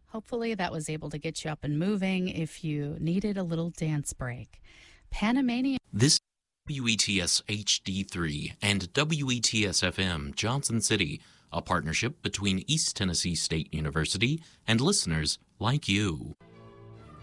Hopefully that was able to get you up and moving if you needed a little dance break. Panamania. This WETS HD3 and WETS FM Johnson City, a partnership between East Tennessee State University and listeners like you.